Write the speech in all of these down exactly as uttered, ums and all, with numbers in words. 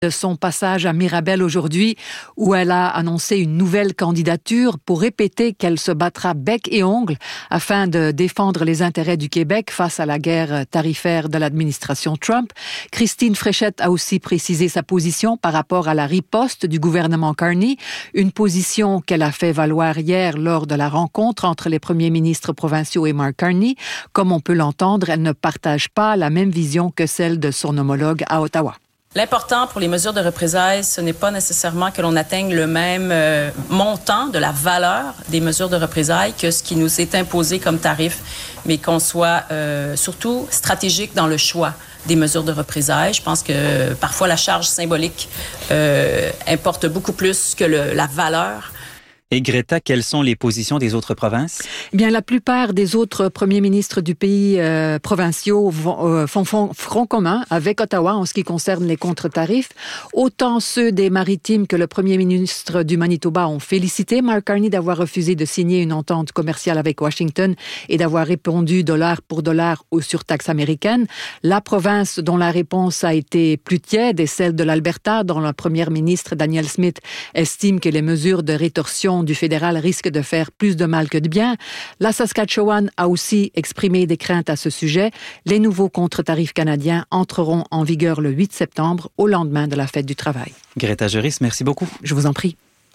de son passage à Mirabel aujourd'hui, où elle a annoncé une nouvelle candidature pour répéter qu'elle se battra bec et ongle afin de défendre les intérêts du Québec face à la guerre tarifaire de l'administration Trump. Christine Fréchette a aussi précisé sa position par rapport à la riposte du gouvernement Carney, une position qu'elle a fait valoir hier lors de la rencontre entre les premiers ministres provinciaux et Mark Carney. Comme on peut l'entendre, elle ne partage pas la même vision que celle de son homologue à Ottawa. L'important pour les mesures de représailles, ce n'est pas nécessairement que l'on atteigne le même euh, montant de la valeur des mesures de représailles que ce qui nous est imposé comme tarif, mais qu'on soit euh, surtout stratégique dans le choix des mesures de représailles. Je pense que euh, parfois la charge symbolique euh, importe beaucoup plus que le, la valeur. Et Greta, quelles sont les positions des autres provinces? Eh bien, la plupart des autres premiers ministres du pays euh, provinciaux vont, euh, font, font front commun avec Ottawa en ce qui concerne les contre-tarifs. Autant ceux des Maritimes que le premier ministre du Manitoba ont félicité Mark Carney d'avoir refusé de signer une entente commerciale avec Washington et d'avoir répondu dollar pour dollar aux surtaxes américaines. La province dont la réponse a été plus tiède est celle de l'Alberta, dont le premier ministre Danielle Smith estime que les mesures de rétorsion du fédéral risque de faire plus de mal que de bien. La Saskatchewan a aussi exprimé des craintes à ce sujet. Les nouveaux contre-tarifs canadiens entreront en vigueur le huit septembre, au lendemain de la fête du travail. Greta Juris, merci beaucoup. Je vous en prie.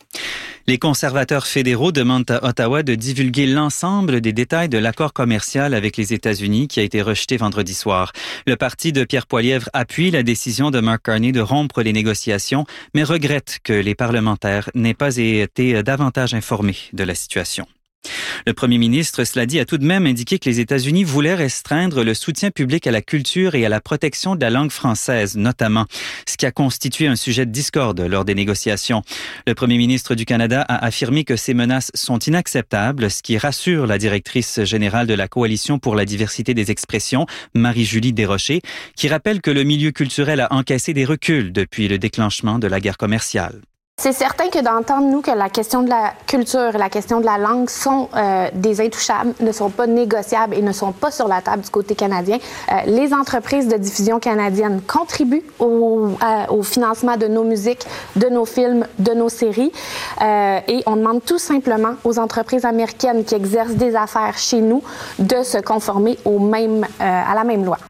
Les conservateurs fédéraux demandent à Ottawa de divulguer l'ensemble des détails de l'accord commercial avec les États-Unis qui a été rejeté vendredi soir. Le parti de Pierre Poilievre appuie la décision de Mark Carney de rompre les négociations, mais regrette que les parlementaires n'aient pas été davantage informés de la situation. Le premier ministre, cela dit, a tout de même indiqué que les États-Unis voulaient restreindre le soutien public à la culture et à la protection de la langue française, notamment, ce qui a constitué un sujet de discorde lors des négociations. Le premier ministre du Canada a affirmé que ces menaces sont inacceptables, ce qui rassure la directrice générale de la Coalition pour la diversité des expressions, Marie-Julie Desrochers, qui rappelle que le milieu culturel a encaissé des reculs depuis le déclenchement de la guerre commerciale. C'est certain que d'entendre, nous, que la question de la culture et la question de la langue sont euh, des intouchables, ne sont pas négociables et ne sont pas sur la table du côté canadien. Euh, les entreprises de diffusion canadiennes contribuent au, à, au financement de nos musiques, de nos films, de nos séries. Euh, et on demande tout simplement aux entreprises américaines qui exercent des affaires chez nous de se conformer au même, euh, à la même loi.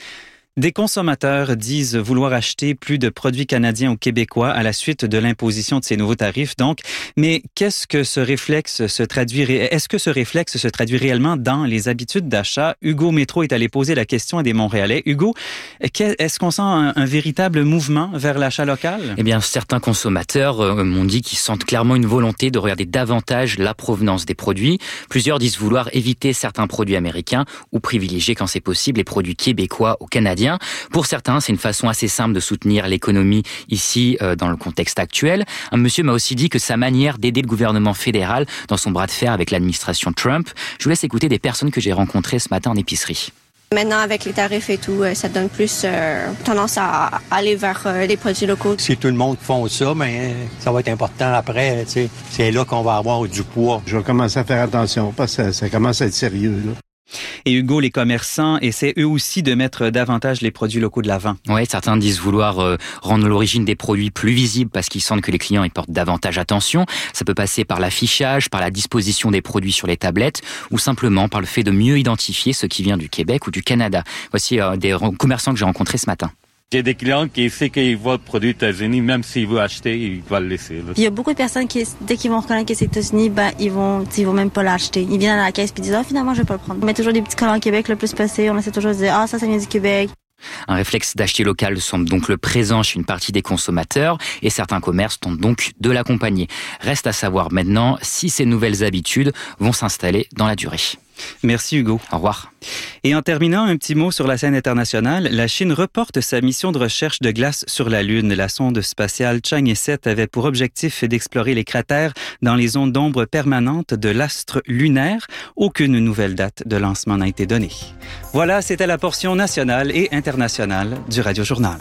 Des consommateurs disent vouloir acheter plus de produits canadiens aux Québécois à la suite de l'imposition de ces nouveaux tarifs. Donc, mais qu'est-ce que ce réflexe se traduit, est-ce que ce réflexe se traduit réellement dans les habitudes d'achat? Hugo Métro est allé poser la question à des Montréalais. Hugo, est-ce qu'on sent un, un véritable mouvement vers l'achat local? Eh bien, certains consommateurs euh, m'ont dit qu'ils sentent clairement une volonté de regarder davantage la provenance des produits. Plusieurs disent vouloir éviter certains produits américains ou privilégier, quand c'est possible, les produits québécois ou canadiens. Pour certains, c'est une façon assez simple de soutenir l'économie ici, euh, dans le contexte actuel. Un monsieur m'a aussi dit que sa manière d'aider le gouvernement fédéral dans son bras de fer avec l'administration Trump. Je vous laisse écouter des personnes que j'ai rencontrées ce matin en épicerie. Maintenant, avec les tarifs et tout, ça donne plus euh, tendance à aller vers euh, les produits locaux. Si tout le monde font ça, mais ça va être important après. Tu sais, c'est là qu'on va avoir du poids. Je vais commencer à faire attention parce que ça, ça commence à être sérieux, là. Et Hugo, les commerçants essaient eux aussi de mettre davantage les produits locaux de l'avant. Oui, certains disent vouloir euh, rendre l'origine des produits plus visible parce qu'ils sentent que les clients y portent davantage attention. Ça peut passer par l'affichage, par la disposition des produits sur les tablettes ou simplement par le fait de mieux identifier ce qui vient du Québec ou du Canada. Voici euh, des commerçants que j'ai rencontrés ce matin. J'ai des clients qui savent qu'ils voient le produit États-Unis, même s'ils veulent acheter, ils vont le laisser. Là. Il y a beaucoup de personnes qui, dès qu'ils vont reconnaître que c'est États-Unis, ben, ils vont, ils vont même pas l'acheter. Ils viennent à la caisse et disent, ah, finalement, je vais pas le prendre. On met toujours des petits collants au Québec le plus passé. On essaie toujours de dire, ah, ça, ça vient du Québec. Un réflexe d'acheter local semble donc le présent chez une partie des consommateurs et certains commerces tentent donc de l'accompagner. Reste à savoir maintenant si ces nouvelles habitudes vont s'installer dans la durée. Merci Hugo. Au revoir. Et en terminant, un petit mot sur la scène internationale. La Chine reporte sa mission de recherche de glace sur la Lune. La sonde spatiale Chang'e sept avait pour objectif d'explorer les cratères dans les zones d'ombre permanentes de l'astre lunaire. Aucune nouvelle date de lancement n'a été donnée. Voilà, c'était la portion nationale et internationale du Radio Journal.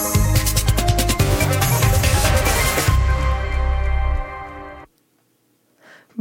Bon.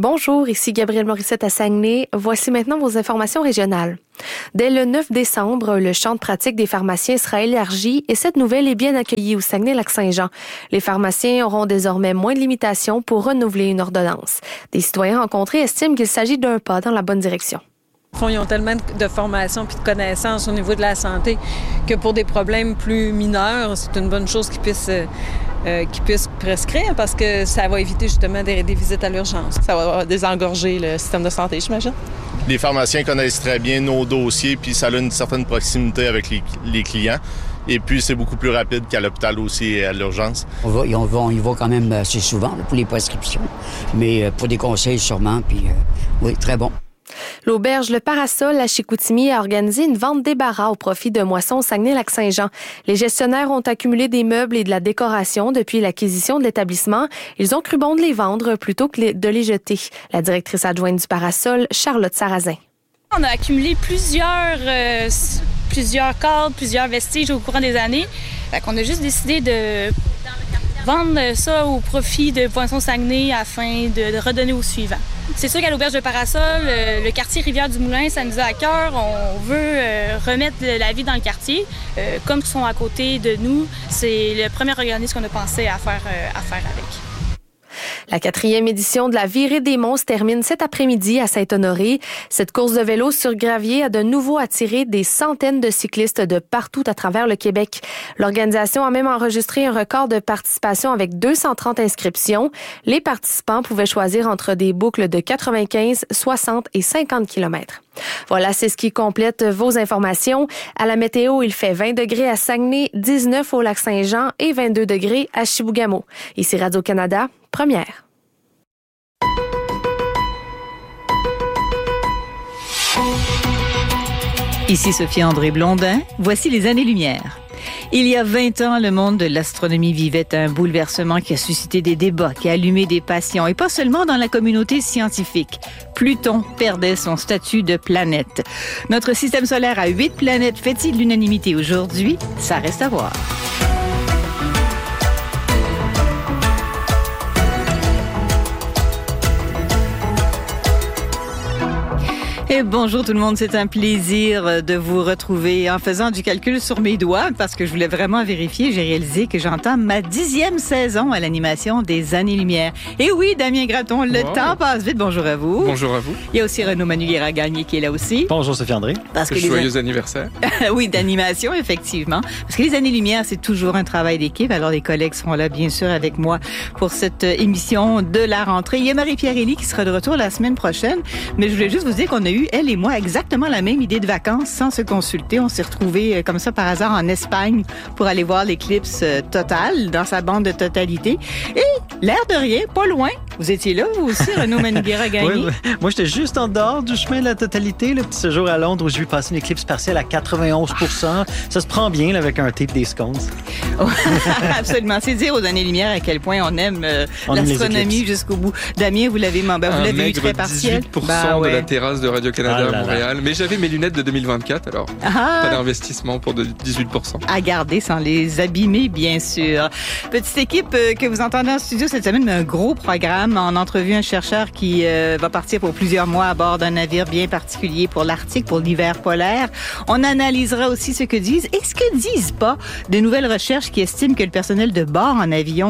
Bonjour, ici Gabrielle Morissette à Saguenay. Voici maintenant vos informations régionales. Dès le neuf décembre, le champ de pratique des pharmaciens sera élargi et cette nouvelle est bien accueillie au Saguenay-Lac-Saint-Jean. Les pharmaciens auront désormais moins de limitations pour renouveler une ordonnance. Des citoyens rencontrés estiment qu'il s'agit d'un pas dans la bonne direction. Ils ont tellement de formation et de connaissances au niveau de la santé que pour des problèmes plus mineurs, c'est une bonne chose qu'ils puissent, euh, qu'ils puissent prescrire parce que ça va éviter justement des, des visites à l'urgence. Ça va désengorger le système de santé, j'imagine. Les pharmaciens connaissent très bien nos dossiers puis ça a une certaine proximité avec les, les clients. Et puis, c'est beaucoup plus rapide qu'à l'hôpital aussi et à l'urgence. On va, on va, on y va quand même assez souvent là, pour les prescriptions, mais pour des conseils sûrement, puis euh, oui, très bon. L'auberge Le Parasol à Chicoutimi a organisé une vente débarras au profit de Moisson Saguenay-Lac-Saint-Jean. Les gestionnaires ont accumulé des meubles et de la décoration depuis l'acquisition de l'établissement. Ils ont cru bon de les vendre plutôt que de les jeter. La directrice adjointe du Parasol, Charlotte Sarrazin. On a accumulé plusieurs, euh, plusieurs cadres, plusieurs vestiges au courant des années. Fait qu'on a juste décidé de vendre ça au profit de Poisson Saguenay afin de, de redonner au suivant. C'est sûr qu'à l'auberge de Parasol, euh, le quartier Rivière-du-Moulin, ça nous a à cœur. On veut euh, remettre la vie dans le quartier. Euh, comme ils sont à côté de nous, c'est le premier organisme qu'on a pensé à faire, euh, à faire avec. La quatrième édition de la Virée des Monts se termine cet après-midi à Saint-Honoré. Cette course de vélo sur gravier a de nouveau attiré des centaines de cyclistes de partout à travers le Québec. L'organisation a même enregistré un record de participation avec deux cent trente inscriptions. Les participants pouvaient choisir entre des boucles de quatre-vingt-quinze, soixante et cinquante kilomètres. Voilà, c'est ce qui complète vos informations. À la météo, il fait vingt degrés à Saguenay, dix-neuf au Lac-Saint-Jean et vingt-deux degrés à Chibougamau. Ici Radio-Canada, première. Ici Sophie-André Blondin, voici les années-lumière. Il y a vingt ans, le monde de l'astronomie vivait un bouleversement qui a suscité des débats, qui a allumé des passions, et pas seulement dans la communauté scientifique. Pluton perdait son statut de planète. Notre système solaire à huit planètes fait-il l'unanimité aujourd'hui? Ça reste à voir. Et bonjour tout le monde, c'est un plaisir de vous retrouver. En faisant du calcul sur mes doigts, parce que je voulais vraiment vérifier, j'ai réalisé que j'entame ma dixième saison à l'animation des Années-Lumière. Et oui, Damien Graton, le wow. temps passe vite. Bonjour à vous. Bonjour à vous. Il y a aussi Renaud Manuguera-Gagné qui est là aussi. Bonjour Sophie-André. Parce que Joyeux les... anniversaire. Oui, d'animation, effectivement. Parce que les Années-Lumière, c'est toujours un travail d'équipe. Alors les collègues seront là, bien sûr, avec moi pour cette émission de la rentrée. Il y a Marie-Pierre Élie qui sera de retour la semaine prochaine. Mais je voulais juste vous dire qu'on a eu elle et moi, exactement la même idée de vacances sans se consulter. On s'est retrouvés comme ça par hasard en Espagne pour aller voir l'éclipse totale dans sa bande de totalité. Et l'air de rien, pas loin. Vous étiez là, vous aussi, Renaud Manuguera-Gagné? Oui, moi, j'étais juste en dehors du chemin de la totalité. Le petit séjour à Londres où j'ai vu passer une éclipse partielle à quatre-vingt-onze pour cent. Ça se prend bien là, avec un tape des scones. Absolument. C'est dire aux années-lumière à quel point on aime euh, on l'astronomie aime jusqu'au bout. Damien, vous l'avez, ben, vous l'avez eu très partiel. dix-huit pour cent bah, ouais. de la terrasse de Radio-Canada ah à Montréal. Mais j'avais mes lunettes de deux mille vingt-quatre, alors ah. pas d'investissement pour de dix-huit pour cent. À garder sans les abîmer, bien sûr. Petite équipe euh, que vous entendez en studio cette semaine, mais un gros programme. En entrevue, un chercheur qui euh, va partir pour plusieurs mois à bord d'un navire bien particulier pour l'Arctique, pour l'hiver polaire. On analysera aussi ce que disent et ce que disent pas de nouvelles recherches qui estiment que le personnel de bord en avion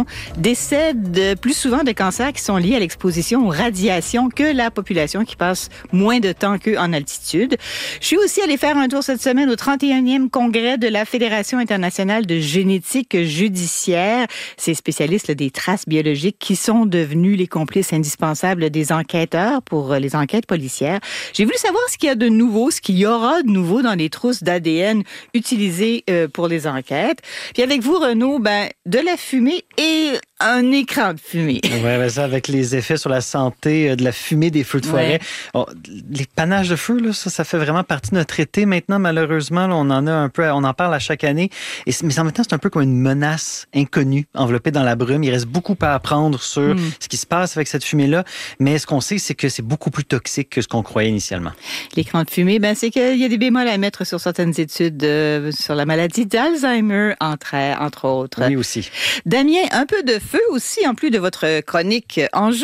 décède plus souvent de cancers qui sont liés à l'exposition aux radiations que la population qui passe moins de temps qu'eux en altitude. Je suis aussi allée faire un tour cette semaine au trente et unième congrès de la Fédération internationale de génétique judiciaire. Ces spécialistes là, des traces biologiques qui sont devenus les complices indispensables des enquêteurs pour les enquêtes policières. J'ai voulu savoir ce qu'il y a de nouveau, ce qu'il y aura de nouveau dans les trousses d'A D N utilisées euh, pour les enquêtes. Puis avec vous, Renaud, ben, de la fumée et un écran de fumée. Oui, ben ça, avec les effets sur la santé de la fumée des feux de forêt. Ouais. Bon, les panaches de feu, là, ça, ça fait vraiment partie de notre été. Maintenant, malheureusement, là, on en a un peu, on en parle à chaque année. Et, mais en même temps, c'est un peu comme une menace inconnue, enveloppée dans la brume. Il reste beaucoup à apprendre sur mm. ce qui se passe avec cette fumée-là. Mais ce qu'on sait, c'est que c'est beaucoup plus toxique que ce qu'on croyait initialement. L'écran de fumée, ben, c'est qu'il y a des bémols à mettre sur certaines études euh, sur la maladie d'Alzheimer, entre, entre autres. Oui, aussi. Damien, un peu de feu aussi, en plus de votre chronique en jeu.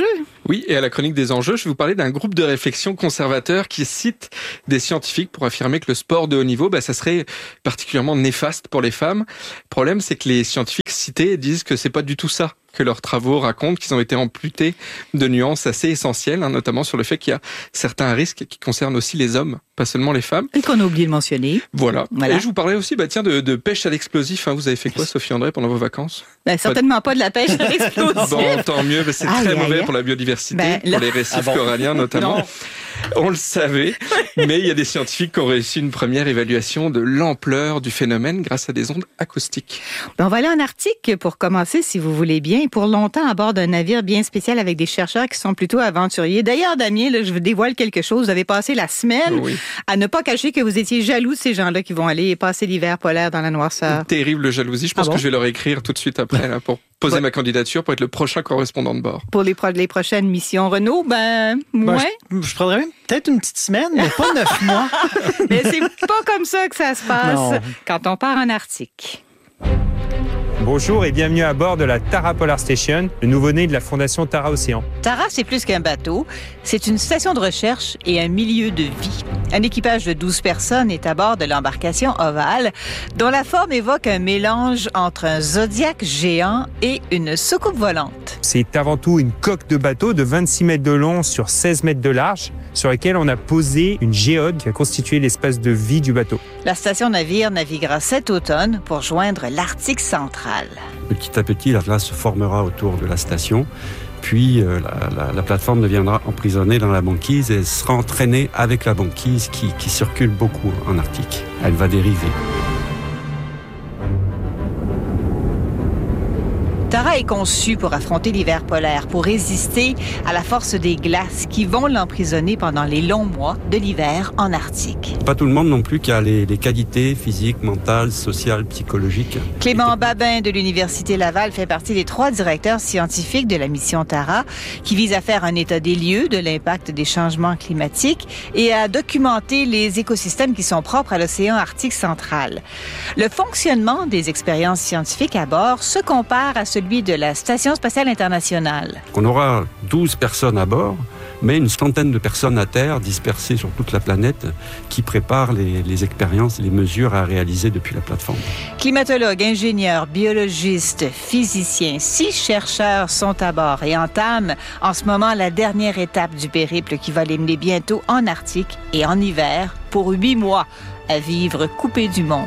Oui, et à la chronique des enjeux, je vais vous parler d'un groupe de réflexion conservateur qui cite des scientifiques pour affirmer que le sport de haut niveau, bah, ça serait particulièrement néfaste pour les femmes. Le problème, c'est que les scientifiques cités disent que c'est pas du tout ça que leurs travaux racontent, qu'ils ont été amputés de nuances assez essentielles, hein, notamment sur le fait qu'il y a certains risques qui concernent aussi les hommes, pas seulement les femmes. Et qu'on a oublié de mentionner. Voilà. voilà. Et je vous parlais aussi, bah tiens, de, de pêche à l'explosif. Hein. Vous avez fait quoi, Sophie André, pendant vos vacances? Ben, certainement pas de, pas de la pêche à l'explosif. Bon, tant mieux. Ben, c'est aïe, très aïe, mauvais aïe. pour la biodiversité, ben, pour les récifs ah bon. coralliens notamment. Non. On le savait, mais il y a des scientifiques qui ont réussi une première évaluation de l'ampleur du phénomène grâce à des ondes acoustiques. Ben, on va aller en Arctique pour commencer, si vous voulez bien. Pour longtemps, à bord d'un navire bien spécial avec des chercheurs qui sont plutôt aventuriers. D'ailleurs, Damien, là, je vous dévoile quelque chose. Vous avez passé la semaine oui. à ne pas cacher que vous étiez jaloux de ces gens-là qui vont aller passer l'hiver polaire dans la noirceur. Une terrible jalousie. Je pense ah bon? que je vais leur écrire tout de suite après là, pour poser ouais. ma candidature pour être le prochain correspondant de bord. Pour les, pro- les prochaines missions Renaud, ben, ben ouais. Je, je prendrais même peut-être une petite semaine, mais pas neuf mois. Mais c'est pas comme ça que ça se passe non. quand on part en Arctique. Bonjour et bienvenue à bord de la Tara Polar Station, le nouveau-né de la fondation Tara Océan. Tara, c'est plus qu'un bateau, c'est une station de recherche et un milieu de vie. Un équipage de douze personnes est à bord de l'embarcation ovale, dont la forme évoque un mélange entre un zodiaque géant et une soucoupe volante. C'est avant tout une coque de bateau de vingt-six mètres de long sur seize mètres de large, sur laquelle on a posé une géode qui a constitué l'espace de vie du bateau. La station navire naviguera cet automne pour joindre l'Arctique central. Petit à petit, la glace se formera autour de la station, puis euh, la, la, la plateforme deviendra emprisonnée dans la banquise et sera entraînée avec la banquise qui, qui circule beaucoup en Arctique. Elle va dériver. Tara est conçue pour affronter l'hiver polaire, pour résister à la force des glaces qui vont l'emprisonner pendant les longs mois de l'hiver en Arctique. Pas tout le monde non plus qui a les, les qualités physiques, mentales, sociales, psychologiques. Clément Babin de l'Université Laval fait partie des trois directeurs scientifiques de la mission Tara, qui vise à faire un état des lieux de l'impact des changements climatiques et à documenter les écosystèmes qui sont propres à l'océan Arctique central. Le fonctionnement des expériences scientifiques à bord se compare à celui de la Station spatiale internationale. On aura douze personnes à bord, mais une centaine de personnes à terre, dispersées sur toute la planète, qui préparent les, les expériences et les mesures à réaliser depuis la plateforme. Climatologues, ingénieurs, biologistes, physiciens, six chercheurs sont à bord et entament en ce moment la dernière étape du périple qui va les mener bientôt en Arctique et en hiver pour huit mois à vivre coupés du monde.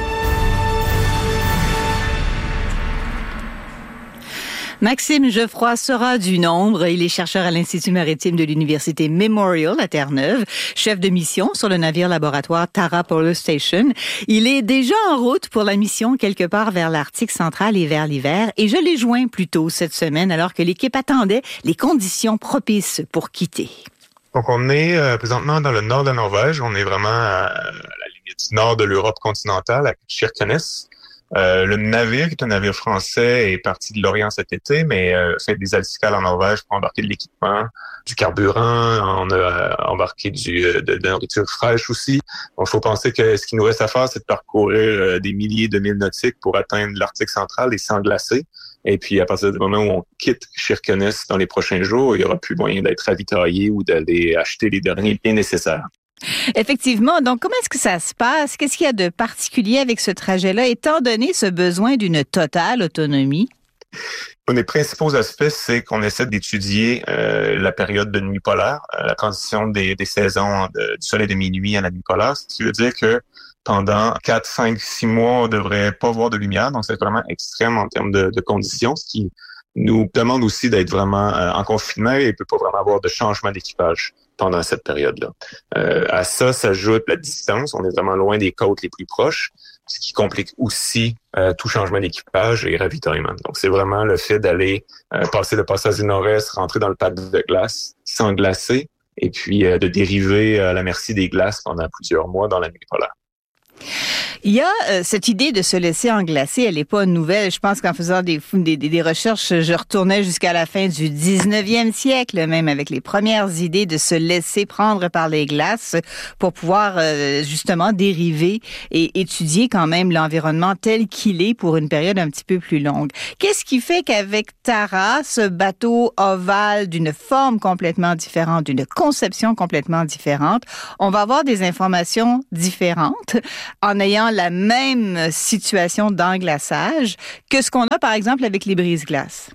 Maxime Geoffroy sera du nombre. Il est chercheur à l'Institut maritime de l'Université Memorial à Terre-Neuve, chef de mission sur le navire laboratoire Tara Polar Station. Il est déjà en route pour la mission quelque part vers l'Arctique central et vers l'hiver. Et je l'ai joint plus tôt cette semaine alors que l'équipe attendait les conditions propices pour quitter. Donc, on est euh, présentement dans le nord de la Norvège. On est vraiment à la limite nord de l'Europe continentale, à Kirkenes. Euh, le navire, qui est un navire français, est parti de Lorient cet été, mais euh, fait des escales en Norvège pour embarquer de l'équipement, du carburant, on a euh, embarqué du, de, de la nourriture fraîche aussi. Donc, il faut penser que ce qui nous reste à faire, c'est de parcourir euh, des milliers de milles nautiques pour atteindre l'Arctique central et s'englacer. Et puis, à partir du moment où on quitte Kirkenes dans les prochains jours, il y aura plus moyen d'être ravitaillé ou d'aller acheter les derniers biens nécessaires. Effectivement. Donc, comment est-ce que ça se passe? Qu'est-ce qu'il y a de particulier avec ce trajet-là, étant donné ce besoin d'une totale autonomie? Un des principaux aspects, c'est qu'on essaie d'étudier euh, la période de nuit polaire, euh, la transition des, des saisons de, du soleil de minuit à la nuit polaire. Ce qui veut dire que pendant quatre, cinq, six mois, on devrait pas voir de lumière. Donc, c'est vraiment extrême en termes de, de conditions, ce qui nous demande aussi d'être vraiment euh, en confinement et il peut pas vraiment avoir de changement d'équipage pendant cette période-là. Euh, à ça s'ajoute la distance. On est vraiment loin des côtes les plus proches, ce qui complique aussi euh, tout changement d'équipage et ravitaillement. Donc, c'est vraiment le fait d'aller euh, passer le passage du Nord-Est, rentrer dans le pack de glace, s'englacer et puis euh, de dériver à la merci des glaces pendant plusieurs mois dans la nuit polaire. Il y a euh, cette idée de se laisser englacer, elle n'est pas nouvelle. Je pense qu'en faisant des, des, des recherches, je retournais jusqu'à la fin du dix-neuvième siècle, même avec les premières idées de se laisser prendre par les glaces pour pouvoir euh, justement dériver et étudier quand même l'environnement tel qu'il est pour une période un petit peu plus longue. Qu'est-ce qui fait qu'avec Tara, ce bateau ovale d'une forme complètement différente, d'une conception complètement différente, on va avoir des informations différentes en ayant la même situation d'englaçage que ce qu'on a par exemple avec les brise-glaces?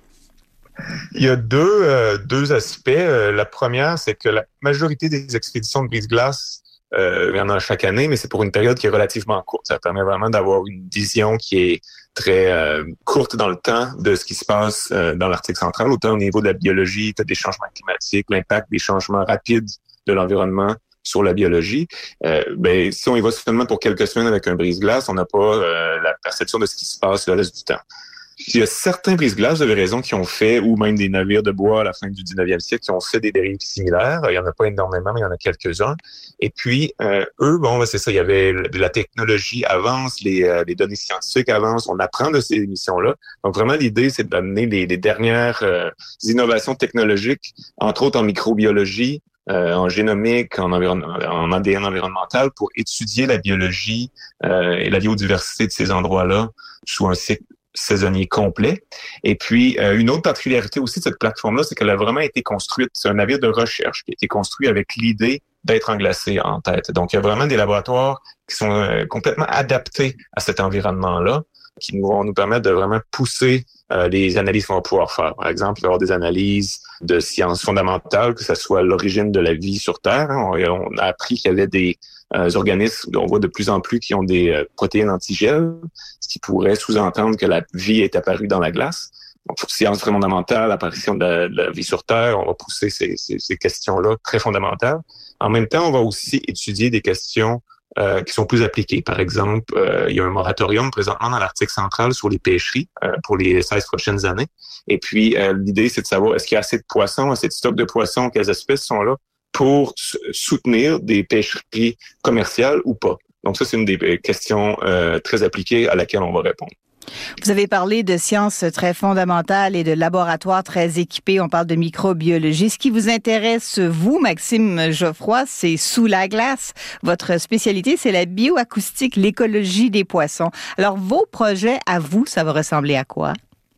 Il y a deux, euh, deux aspects. Euh, la première, c'est que la majorité des expéditions de brise-glace, euh, il y en a chaque année, mais c'est pour une période qui est relativement courte. Ça permet vraiment d'avoir une vision qui est très euh, courte dans le temps de ce qui se passe euh, dans l'Arctique central, autant au niveau de la biologie, des changements climatiques, l'impact des changements rapides de l'environnement sur la biologie. Euh, ben, si on y va seulement pour quelques semaines avec un brise-glace, on n'a pas euh, la perception de ce qui se passe le reste du temps. Il y a certains brise-glaces, vous avez raison, qui ont fait, ou même des navires de bois à la fin du dix-neuvième siècle, qui ont fait des dérives similaires. Il y en a pas énormément, mais il y en a quelques-uns. Et puis, euh, eux, bon, ben, c'est ça, il y avait la technologie avance, les, euh, les données scientifiques avancent, on apprend de ces missions-là. Donc, vraiment, l'idée, c'est d'amener les, les dernières euh, innovations technologiques, entre autres en microbiologie, Euh, en génomique, en, environnement, en A D N environnemental, pour étudier la biologie euh, et la biodiversité de ces endroits-là sous un cycle saisonnier complet. Et puis, euh, une autre particularité aussi de cette plateforme-là, c'est qu'elle a vraiment été construite, c'est un navire de recherche qui a été construit avec l'idée d'être englacé en tête. Donc, il y a vraiment des laboratoires qui sont euh, complètement adaptés à cet environnement-là, qui nous vont nous permettre de vraiment pousser euh, les analyses qu'on va pouvoir faire. Par exemple, il va y avoir des analyses de sciences fondamentales, que ce soit l'origine de la vie sur Terre. Hein. On, on a appris qu'il y avait des euh, organismes, on voit de plus en plus, qui ont des euh, protéines antigel, ce qui pourrait sous-entendre que la vie est apparue dans la glace. Donc, sciences fondamentales, apparition de la, de la vie sur Terre, on va pousser ces, ces, ces questions-là très fondamentales. En même temps, on va aussi étudier des questions Euh, qui sont plus appliquées. Par exemple, euh, il y a un moratorium présentement dans l'Arctique central sur les pêcheries euh, pour les seize prochaines années. Et puis, euh, l'idée, c'est de savoir est-ce qu'il y a assez de poissons, assez de stocks de poissons, quelles espèces sont là pour soutenir des pêcheries commerciales ou pas. Donc ça, c'est une des questions euh, très appliquées à laquelle on va répondre. Vous avez parlé de sciences très fondamentales et de laboratoires très équipés. On parle de microbiologie. Ce qui vous intéresse, vous, Maxime Geoffroy, c'est sous la glace. Votre spécialité, c'est la bioacoustique, l'écologie des poissons. Alors, vos projets à vous, ça va ressembler à quoi?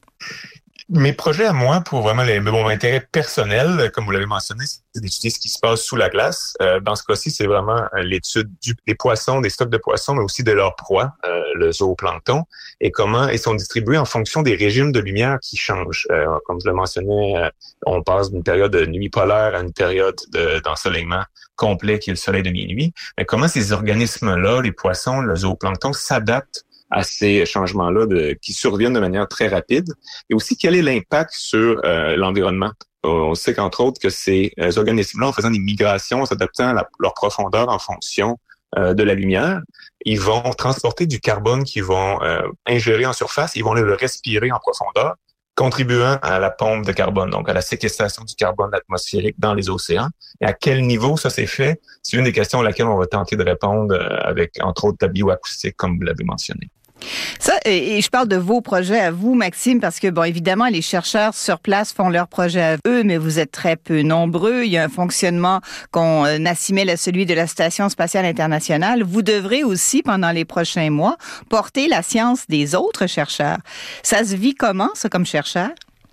Mes projets à moi, pour vraiment les, mon intérêt personnel, comme vous l'avez mentionné, c'est d'étudier ce qui se passe sous la glace. Euh, dans ce cas-ci, c'est vraiment l'étude du, des poissons, des stocks de poissons, mais aussi de leur proie, euh, le zooplancton, et comment ils sont distribués en fonction des régimes de lumière qui changent. Euh, comme je le mentionnais, euh, on passe d'une période de nuit polaire à une période de, d'ensoleillement complet qui est le soleil de minuit. Mais comment ces organismes-là, les poissons, le zooplancton, s'adaptent à ces changements-là de, qui surviennent de manière très rapide, et aussi quel est l'impact sur euh, l'environnement. On sait qu'entre autres que ces euh, organismes-là, en faisant des migrations, en s'adaptant à la, leur profondeur en fonction euh, de la lumière, ils vont transporter du carbone qu'ils vont euh, ingérer en surface, ils vont le respirer en profondeur, contribuant à la pompe de carbone, donc à la séquestration du carbone atmosphérique dans les océans. Et à quel niveau ça s'est fait? C'est une des questions à laquelle on va tenter de répondre avec, entre autres, la bioacoustique, comme vous l'avez mentionné. Ça, et je parle de vos projets à vous, Maxime, parce que, bon, évidemment, les chercheurs sur place font leurs projets à eux, mais vous êtes très peu nombreux. Il y a un fonctionnement qu'on assimile à celui de la Station spatiale internationale. Vous devrez aussi, pendant les prochains mois, porter la science des autres chercheurs. Ça se vit comment, ça, comme chercheur?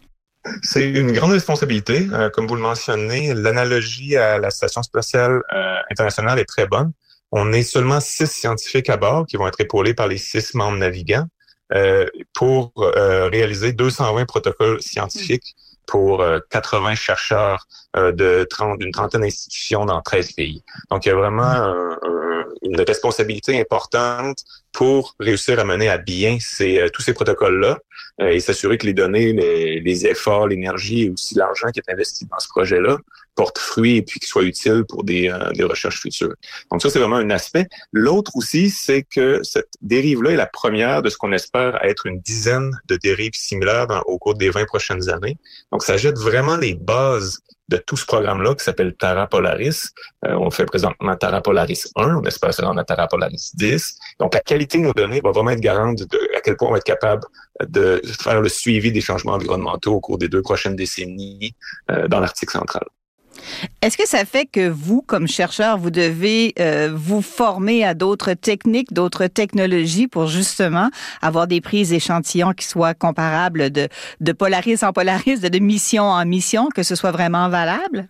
C'est une grande responsabilité. Euh, comme vous le mentionnez, l'analogie à la Station spatiale euh, internationale est très bonne. On est seulement six scientifiques à bord qui vont être épaulés par les six membres navigants euh, pour euh, réaliser deux cent vingt protocoles scientifiques pour euh, quatre-vingts chercheurs euh, de trente, d'une trentaine d'institutions dans treize pays. Donc, il y a vraiment un, un, une responsabilité importante pour réussir à mener à bien ces, euh, tous ces protocoles-là euh, et s'assurer que les données, les, les efforts, l'énergie et aussi l'argent qui est investi dans ce projet-là portent fruit et puis qu'ils soient utiles pour des, euh, des recherches futures. Donc ça, c'est vraiment un aspect. L'autre aussi, c'est que cette dérive-là est la première de ce qu'on espère être une dizaine de dérives similaires dans, au cours des vingt prochaines années. Donc ça jette vraiment les bases de tout ce programme-là qui s'appelle Terra Polaris. Euh, on fait présentement Terra Polaris un, on espère se rendre à Terra Polaris dix. Donc la qualité qualité de nos données va vraiment être garante de à quel point on va être capable de faire le suivi des changements environnementaux au cours des deux prochaines décennies euh, dans l'Arctique central. Est-ce que ça fait que vous, comme chercheur, vous devez euh, vous former à d'autres techniques, d'autres technologies pour justement avoir des prises d'échantillons qui soient comparables de, de Polaris en Polaris, de, de mission en mission, que ce soit vraiment valable?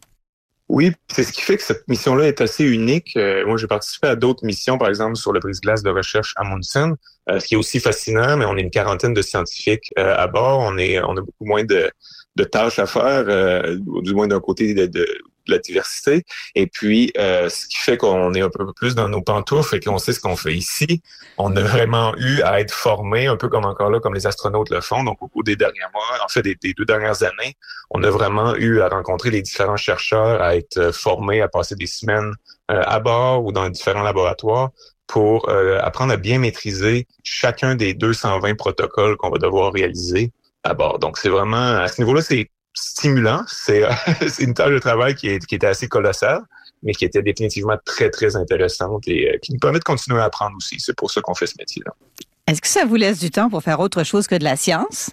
Oui, c'est ce qui fait que cette mission-là est assez unique. Euh, moi, j'ai participé à d'autres missions, par exemple, sur le brise-glace de recherche Amundsen, euh, ce qui est aussi fascinant, mais on est une quarantaine de scientifiques euh, à bord. On est, on a beaucoup moins de, de tâches à faire, euh, du moins d'un côté de, de, de la diversité. Et puis, euh, ce qui fait qu'on est un peu plus dans nos pantoufles et qu'on sait ce qu'on fait ici. On a vraiment eu à être formés, un peu comme encore là, comme les astronautes le font. Donc, au cours des derniers mois, en fait, des, des deux dernières années, on a vraiment eu à rencontrer les différents chercheurs, à être formés, à passer des semaines euh, à bord ou dans différents laboratoires pour euh, apprendre à bien maîtriser chacun des deux cent vingt protocoles qu'on va devoir réaliser à bord. Donc, c'est vraiment, à ce niveau-là, c'est stimulant. C'est, c'est une tâche de travail qui, est, qui était assez colossale, mais qui était définitivement très, très intéressante et euh, qui nous permet de continuer à apprendre aussi. C'est pour ça qu'on fait ce métier-là. Est-ce que ça vous laisse du temps pour faire autre chose que de la science?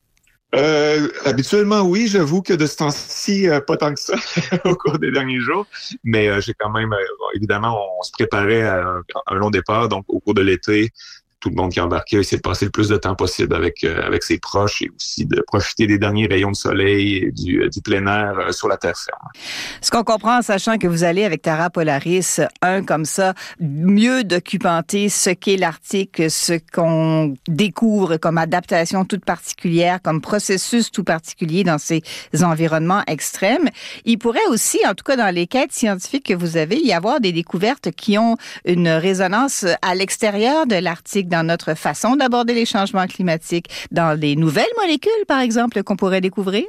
Euh, habituellement, oui. J'avoue que de ce temps-ci, euh, pas tant que ça au cours des derniers jours. Mais euh, j'ai quand même, euh, évidemment, on, on se préparait à un, un long départ. Donc, au cours de l'été, tout le monde qui est embarqué a essayé de passer le plus de temps possible avec euh, avec ses proches et aussi de profiter des derniers rayons de soleil et du, euh, du plein air euh, sur la terre ferme. Ce qu'on comprend en sachant que vous allez avec Tara Polaris, un comme ça, mieux documenter ce qu'est l'Arctique, ce qu'on découvre comme adaptation toute particulière, comme processus tout particulier dans ces environnements extrêmes. Il pourrait aussi, en tout cas dans les quêtes scientifiques que vous avez, y avoir des découvertes qui ont une résonance à l'extérieur de l'Arctique, dans notre façon d'aborder les changements climatiques, dans les nouvelles molécules, par exemple, qu'on pourrait découvrir?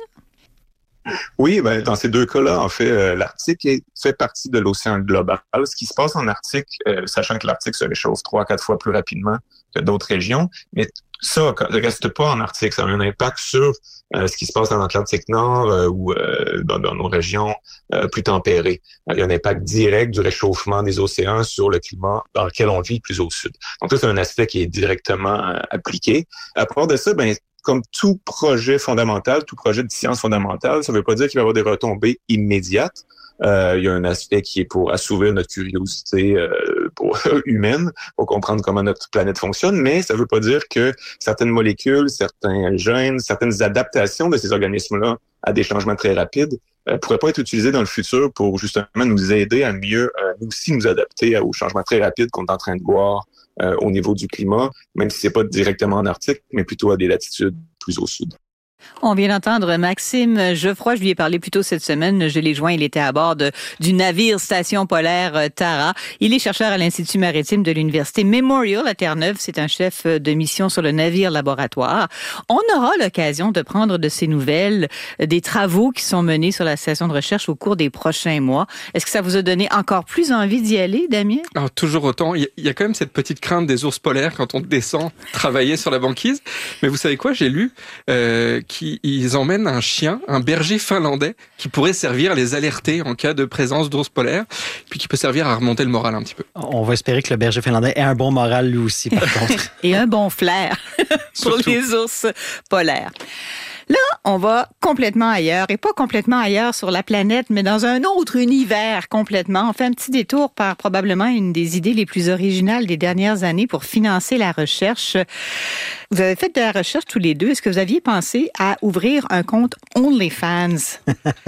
Oui, ben, dans ces deux cas-là, en fait, euh, l'Arctique est, fait partie de l'océan global. Ce qui se passe en Arctique, euh, sachant que l'Arctique se réchauffe trois à quatre fois plus rapidement que d'autres régions, mais ça ne reste pas en Arctique. Ça a un impact sur euh, ce qui se passe dans l'Atlantique Nord euh, ou euh, dans, dans nos régions euh, plus tempérées. Il y a un impact direct du réchauffement des océans sur le climat dans lequel on vit plus au sud. Donc ça, c'est un aspect qui est directement euh, appliqué. À part de ça, ben comme tout projet fondamental, tout projet de science fondamentale, ça ne veut pas dire qu'il va y avoir des retombées immédiates. Euh, il y a un aspect qui est pour assouvir notre curiosité euh, pour, humaine, pour comprendre comment notre planète fonctionne, mais ça ne veut pas dire que certaines molécules, certains gènes, certaines adaptations de ces organismes-là à des changements très rapides euh, pourraient pas être utilisées dans le futur pour justement nous aider à mieux, euh, nous aussi nous adapter aux changements très rapides qu'on est en train de voir euh, au niveau du climat, même si c'est pas directement en Arctique, mais plutôt à des latitudes plus au sud. On vient d'entendre Maxime Geoffroy, je lui ai parlé plus tôt cette semaine, je l'ai joint, il était à bord de, du navire Station polaire Tara. Il est chercheur à l'Institut maritime de l'Université Memorial à Terre-Neuve, c'est un chef de mission sur le navire laboratoire. On aura l'occasion de prendre de ses nouvelles, des travaux qui sont menés sur la station de recherche au cours des prochains mois. Est-ce que ça vous a donné encore plus envie d'y aller, Damien? Alors, toujours autant. Il y a quand même cette petite crainte des ours polaires quand on descend travailler sur la banquise. Mais vous savez quoi, j'ai lu euh, qu'ils emmènent un chien, un berger finlandais, qui pourrait servir à les alerter en cas de présence d'ours polaires, puis qui peut servir à remonter le moral un petit peu. On va espérer que le berger finlandais ait un bon moral lui aussi, par contre. Et un bon flair pour Surtout. Les ours polaires. Là, on va complètement ailleurs, et pas complètement ailleurs sur la planète, mais dans un autre univers complètement. On fait un petit détour par probablement une des idées les plus originales des dernières années pour financer la recherche. Vous avez fait de la recherche tous les deux. Est-ce que vous aviez pensé à ouvrir un compte OnlyFans?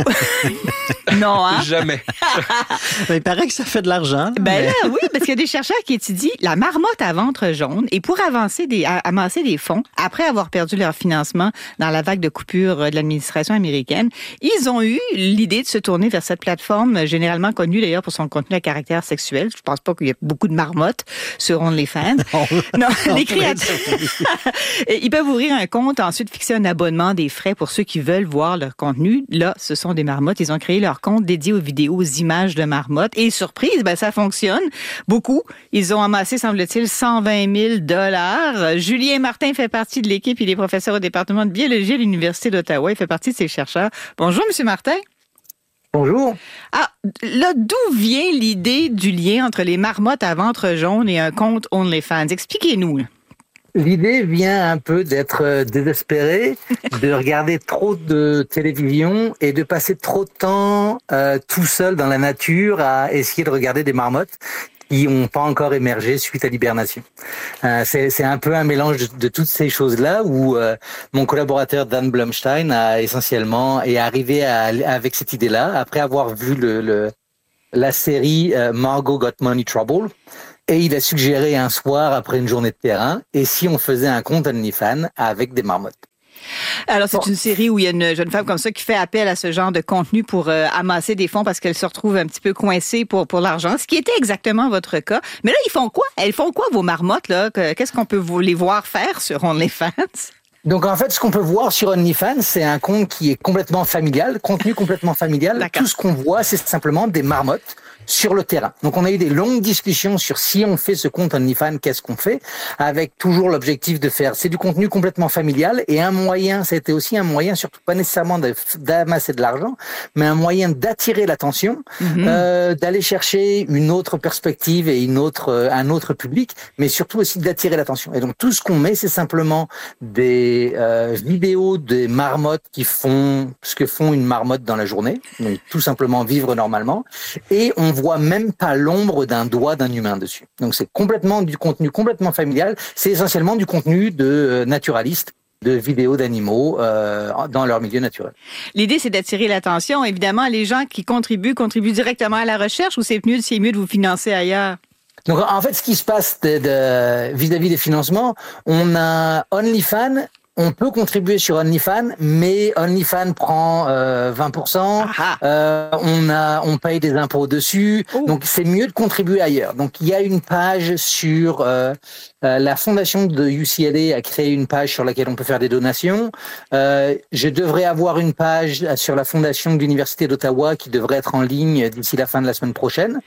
Non, hein? Jamais. Ben, il paraît que ça fait de l'argent. Ben mais... là, oui, parce qu'il y a des chercheurs qui étudient la marmotte à ventre jaune et pour avancer des, amasser des fonds, après avoir perdu leur financement dans la vague de coupure de l'administration américaine, ils ont eu l'idée de se tourner vers cette plateforme, généralement connue d'ailleurs pour son contenu à caractère sexuel. Je pense pas qu'il y ait beaucoup de marmottes sur OnlyFans. Non, non les créateurs... Ils peuvent ouvrir un compte, ensuite fixer un abonnement, des frais pour ceux qui veulent voir leur contenu. Là, ce sont des marmottes. Ils ont créé leur compte dédié aux vidéos, aux images de marmottes. Et surprise, ben ça fonctionne beaucoup. Ils ont amassé, semble-t-il, cent vingt mille dollars. Julien Martin fait partie de l'équipe. Il est professeur au département de biologie à l'Université d'Ottawa. Il fait partie de ces chercheurs. Bonjour, Monsieur Martin. Bonjour. Ah, là, d'où vient l'idée du lien entre les marmottes à ventre jaune et un compte OnlyFans? Expliquez-nous. Là. L'idée vient un peu d'être désespéré, de regarder trop de télévision et de passer trop de temps euh, tout seul dans la nature à essayer de regarder des marmottes qui n'ont pas encore émergé suite à l'hibernation. Euh, c'est, c'est un peu un mélange de, de toutes ces choses-là où euh, mon collaborateur Dan Blumstein a essentiellement est arrivé à, avec cette idée-là après avoir vu le, le la série euh, Margot Got Money Trouble. Et il a suggéré un soir, après une journée de terrain, et si on faisait un compte OnlyFans avec des marmottes? Alors, c'est bon. Une série où il y a une jeune femme comme ça qui fait appel à ce genre de contenu pour euh, amasser des fonds parce qu'elle se retrouve un petit peu coincée pour, pour l'argent, ce qui était exactement votre cas. Mais là, ils font quoi? Elles font quoi, vos marmottes, là? Qu'est-ce qu'on peut les voir faire sur OnlyFans? Donc, en fait, ce qu'on peut voir sur OnlyFans, c'est un compte qui est complètement familial, contenu complètement familial. D'accord. Tout ce qu'on voit, c'est simplement des marmottes sur le terrain. Donc, on a eu des longues discussions sur si on fait ce compte OnlyFans, qu'est-ce qu'on fait, avec toujours l'objectif de faire, c'est du contenu complètement familial et un moyen, ça a été aussi un moyen, surtout pas nécessairement de, d'amasser de l'argent, mais un moyen d'attirer l'attention, mm-hmm. euh, d'aller chercher une autre perspective et une autre, euh, un autre public, mais surtout aussi d'attirer l'attention. Et donc, tout ce qu'on met, c'est simplement des euh, vidéos des marmottes qui font ce que font une marmotte dans la journée, donc tout simplement vivre normalement, et on voit même pas l'ombre d'un doigt d'un humain dessus. Donc c'est complètement du contenu complètement familial, c'est essentiellement du contenu de euh, naturalistes, de vidéos d'animaux euh, dans leur milieu naturel. L'idée, c'est d'attirer l'attention. Évidemment, les gens qui contribuent, contribuent directement à la recherche ou c'est mieux, c'est mieux de vous financer ailleurs? Donc en fait, ce qui se passe de, de, vis-à-vis des financements, on a OnlyFans. On peut contribuer sur OnlyFans, mais OnlyFans prend euh, vingt pour cent. Euh, on a, on paye des impôts dessus. Ouh. Donc c'est mieux de contribuer ailleurs. Donc il y a une page sur euh, euh, la fondation de U C L A a créé une page sur laquelle on peut faire des donations. Euh, je devrais avoir une page sur la fondation de l'Université d'Ottawa qui devrait être en ligne d'ici la fin de la semaine prochaine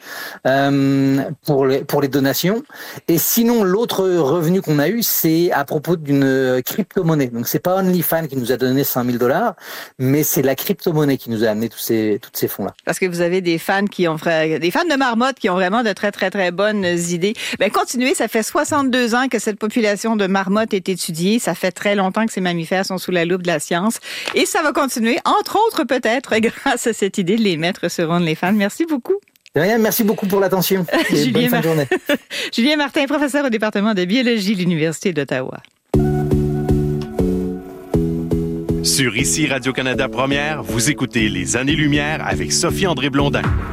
euh, pour les pour les donations. Et sinon l'autre revenu qu'on a eu, c'est à propos d'une crypto-monnaie. Donc c'est pas OnlyFans qui nous a donné cent mille dollars, mais c'est la crypto-monnaie qui nous a amené tous ces tous ces fonds-là. Parce que vous avez des fans qui ont des fans de marmottes qui ont vraiment de très très très bonnes idées. Ben continuez, ça fait soixante-deux ans que cette population de marmottes est étudiée, ça fait très longtemps que ces mammifères sont sous la loupe de la science et ça va continuer, entre autres peut-être grâce à cette idée de les mettre sur OnlyFans. Merci beaucoup. De rien, merci beaucoup pour l'attention. Et Julien bonne fin de journée. Julien Martin, professeur au département de biologie de l'Université d'Ottawa. Sur Ici Radio-Canada Première, vous écoutez Les Années-Lumière avec Sophie-André Blondin.